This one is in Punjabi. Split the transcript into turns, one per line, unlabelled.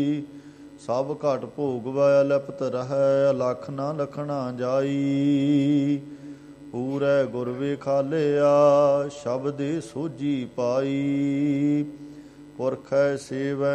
ਸਭ ਘਟ ਭੋਗ ਵੈ ਲਿਪਤ ਰਹੈ, ਅਲਖ ਨਾ ਲਖਣਾ ਜਾਈ। ਪੂਰੈ ਗੁਰ ਵੇਖਾਲਿਆ, ਸ਼ਬਦੇ ਸੋਝੀ ਪਾਈ। ਪੁਰਖੈ ਸੇਵੈ